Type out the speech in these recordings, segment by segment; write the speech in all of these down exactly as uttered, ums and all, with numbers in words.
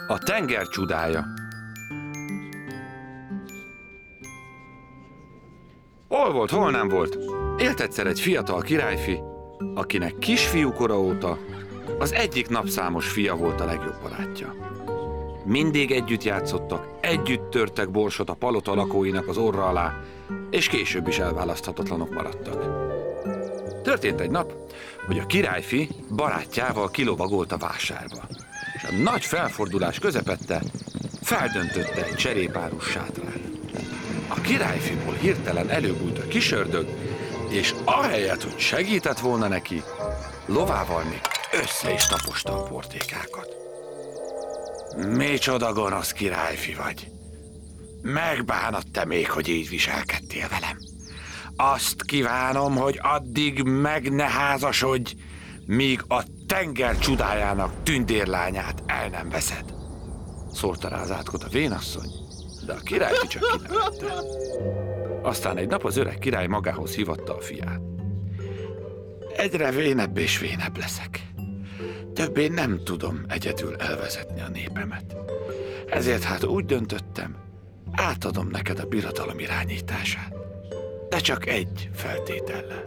A tenger csodája. Hol volt, hol nem volt? Élt egyszer egy fiatal királyfi, akinek kisfiúkora óta az egyik napszámos fia volt a legjobb barátja. Mindig együtt játszottak, együtt törtek borsot a palota lakóinak az orra alá, és később is elválaszthatatlanok maradtak. Történt egy nap, hogy a királyfi barátjával kilovagolt a vásárba, és a nagy felfordulás közepette feldöntötte egy cserépárus sátrát. A királyfiból hirtelen előbújt a kis ördög, és ahelyett, hogy segített volna neki, lovával még össze is taposta a portékákat. Micsoda gonosz királyfi vagy! Megbánod te még, hogy így viselkedtél velem. Azt kívánom, hogy addig meg ne házasodj, míg a tenger csodájának tündérlányát el nem veszed. Szórta rá az átkot a vénasszony, de a királyfi csak kinevette. Aztán egy nap az öreg király magához hívatta a fiát. Egyre vénebb és vénebb leszek. Többé nem tudom egyedül elvezetni a népemet. Ezért hát úgy döntöttem, átadom neked a birodalom irányítását. De csak egy feltétellel.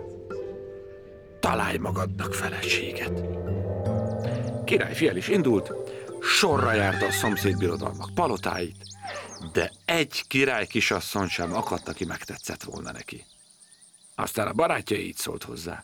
Találj magadnak feleséget. Királyfi el is indult, sorra járta a szomszéd birodalmak palotáit, de egy király kisasszony sem akadt, aki megtetszett volna neki. Aztán a barátja így szólt hozzá.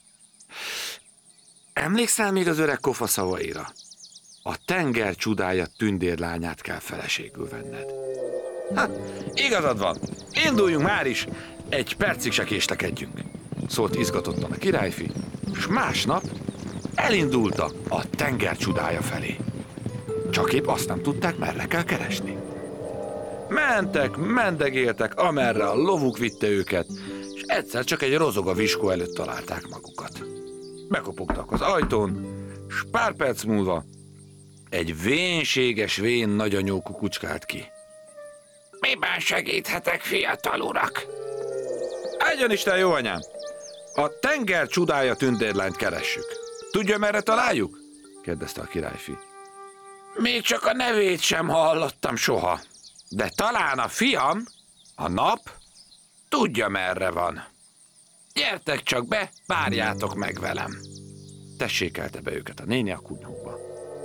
Emlékszel még az öreg kofa szavaira? A tenger csodája tündérlányát kell feleségül venned. Ha, igazad van, induljunk már is, egy percig se késlekedjünk, szólt izgatottan a királyfi, és másnap elindultak a tenger csodája felé. Csak épp azt nem tudták, merre kell keresni. Mentek, mendegéltek, amerre a lovuk vitte őket, és egyszer csak egy rozoga viskó előtt találták magukat. Bekopogtak az ajtón, s pár perc múlva egy vénséges vén nagyanyó kukucskált ki. Miben segíthetek, fiatal urak? Egyen Isten, jó anyám! A tenger csodája tündérlányt keressük. Tudja, merre találjuk? Kérdezte a királyfi. Még csak a nevét sem hallottam soha. De talán a fiam, a nap, tudja, merre van. Gyertek csak be, várjátok meg velem. Tessékelte be őket a néni a kunyhóba.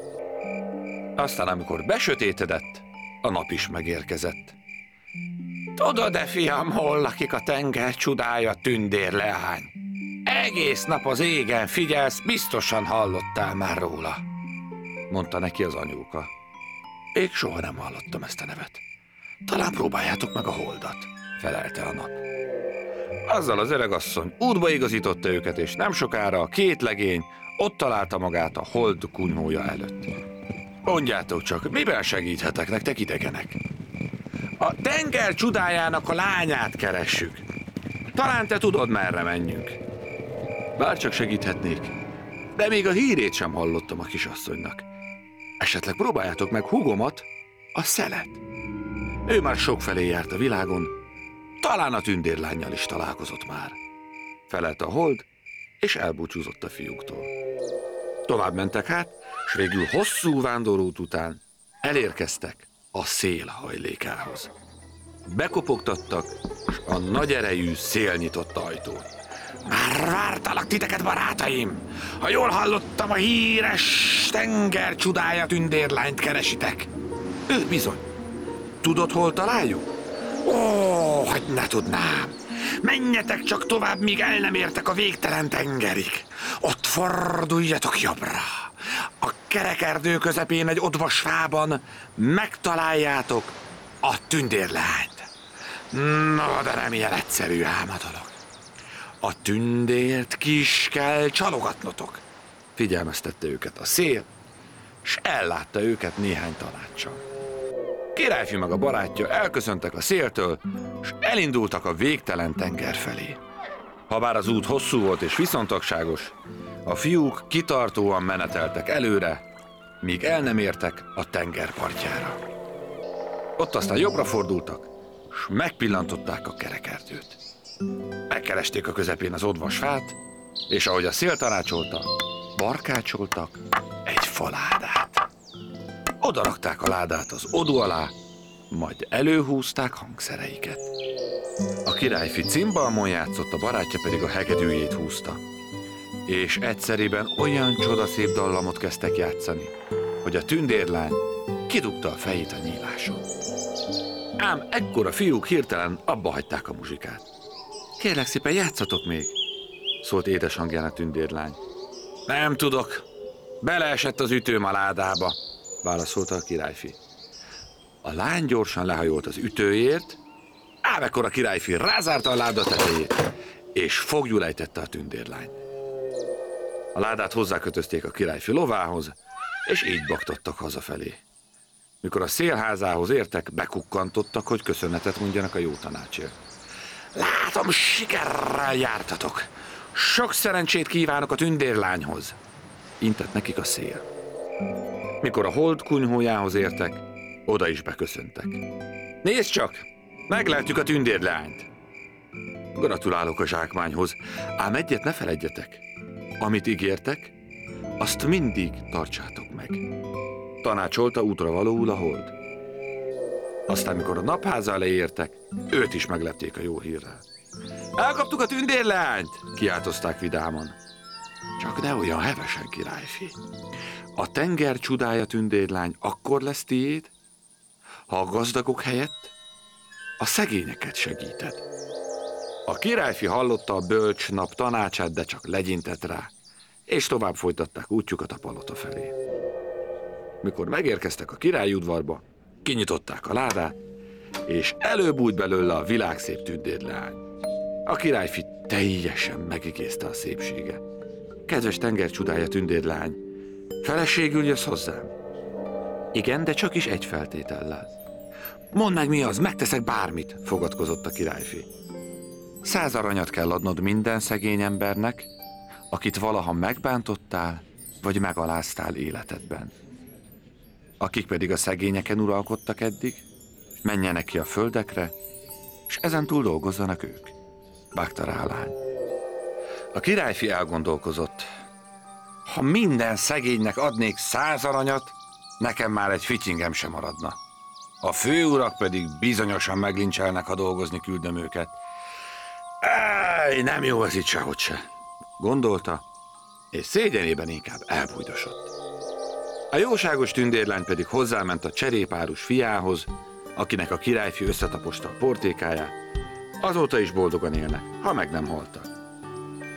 Aztán, amikor besötétedett, a nap is megérkezett. Tudod-e, fiam, hol lakik a tenger csodája tündérleány? Egész nap az égen figyelsz, biztosan hallottál már róla, mondta neki az anyóka. Én soha nem hallottam ezt a nevet. Talán próbáljátok meg a holdat, felelte a nap. Azzal az öregasszony útba igazította őket, és nem sokára a két legény ott találta magát a hold kunyhója előtt. Mondjátok csak, miben segíthetek nektek, idegenek? A tenger csodájának a lányát keressük. Talán te tudod, merre menjünk. Bárcsak segíthetnék, de még a hírét sem hallottam a kisasszonynak. Esetleg próbáljátok meg húgomat, a szelet. Ő már sokfelé járt a világon, talán a tündérlánnyal is találkozott már. Felelt a hold, és elbúcsúzott a fiúktól. Tovább mentek hát, s végül hosszú vándorút után elérkeztek a szél hajlékához. Bekopogtattak, és a nagy erejű szél nyitotta ajtót. Már vártalak titeket, barátaim! Ha jól hallottam, a híres tenger csodája tündérlányt keresitek. Ő bizony. Tudod, hol találjuk? Ó, hogy ne tudnám! Menjetek csak tovább, míg el nem értek a végtelen tengerig. Ott forduljatok jobbra. A kerekerdő közepén egy odvas fában megtaláljátok a tündérlányt. No, de nem ilyen egyszerű ám a dolog. A tündért ki is kell csalogatnotok. Figyelmeztette őket a szél, s ellátta őket néhány tanáccsal. Királyfi meg a barátja elköszöntek a széltől, s elindultak a végtelen tenger felé. Habár az út hosszú volt és viszontagságos, a fiúk kitartóan meneteltek előre, míg el nem értek a tenger partjára. Ott aztán jobbra fordultak, s megpillantották a kerekerdőt. Megkeresték a közepén az odvas fát, és ahogy a szél tanácsolta, barkácsoltak egy faládát. odarakták a ládát az odú alá, majd előhúzták hangszereiket. A királyfi cimbalmon játszott, a barátja pedig a hegedűjét húzta. És egyszerében olyan csodaszép dallamot kezdtek játszani, hogy a tündérlány kidugta a fejét a nyíláson. Ám ekkor a fiúk hirtelen abba hagyták a muzsikát. Kérlek szépen, játszatok még, szólt édes hangján a tündérlány. Nem tudok, beleesett az ütőm a ládába, válaszolta a királyfi. A lány gyorsan lehajolt az ütőért, ám ekkor a királyfi rázárta a láda tetejét, és foglyul ejtette a tündérlányt. A ládát hozzákötözték a királyfi lovához, és így baktottak hazafelé. Mikor a szélházához értek, bekukkantottak, hogy köszönetet mondjanak a jó tanácsért. Látom, sikerrel jártatok! Sok szerencsét kívánok a tündérlányhoz! Intett nekik a szél. Mikor a hold kunyhójához értek, oda is beköszöntek. Nézd csak! Megleltük a tündérlányt! Gratulálok a zsákmányhoz, ám egyet ne feledjetek. Amit ígértek, azt mindig tartsátok meg. Tanácsolta útra valóul a hold. Aztán, mikor a napháza elé értek, őt is meglepték a jó hírrel. Elkaptuk a tündérlányt! Kiáltozták vidáman. Csak ne olyan hevesen, királyfi. A tenger csodája tündérlány akkor lesz tiéd, ha a gazdagok helyett a szegényeket segíted. A királyfi hallotta a bölcs nap tanácsát, de csak legyintett rá, és tovább folytatták útjukat a palota felé. Mikor megérkeztek a királyi udvarba, kinyitották a ládát, és előbújt belőle a világszép tündérlány. A királyfi teljesen megigézte a szépsége. Kedves tengercsodája tündérlány, feleségül jössz hozzám? Igen, de csak is egy feltétellel. Mondd meg, mi az, megteszek bármit, fogadkozott a királyfi. Száz aranyat kell adnod minden szegény embernek, akit valaha megbántottál, vagy megaláztál életedben. Akik pedig a szegényeken uralkodtak eddig, menjenek ki a földekre, és ezen túl dolgozzanak ők. Vágta rá a lány. A királyfi elgondolkozott. Ha minden szegénynek adnék száz aranyat, nekem már egy fityingem sem maradna. A főurak pedig bizonyosan meglincselnek, ha dolgozni küldöm őket. Áj, nem jó ez itt sehogy se, gondolta, és szégyenében inkább elbújdosott. A jóságos tündérlány pedig hozzáment a cserépárus fiához, akinek a királyfi összetaposta a portékáját. Azóta is boldogan élnek, ha meg nem haltak.